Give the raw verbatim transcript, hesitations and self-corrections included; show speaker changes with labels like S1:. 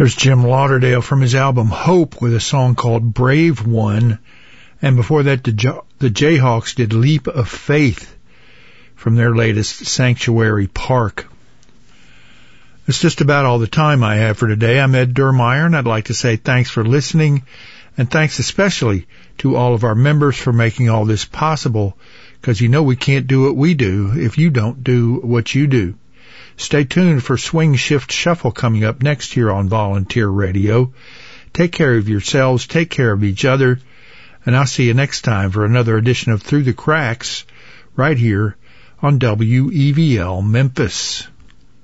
S1: There's Jim Lauderdale from his album Hope with a song called Brave One. And before that, the, J- the Jayhawks did Leap of Faith from their latest Sanctuary Park. That's just about all the time I have for today. I'm Ed Durmeyer, and I'd like to say thanks for listening, and thanks especially to all of our members for making all this possible, because you know we can't do what we do if you don't do what you do. Stay tuned for Swing Shift Shuffle coming up next here on Volunteer Radio. Take care of yourselves, take care of each other, and I'll see you next time for another edition of Through the Cracks right here on W E V L Memphis.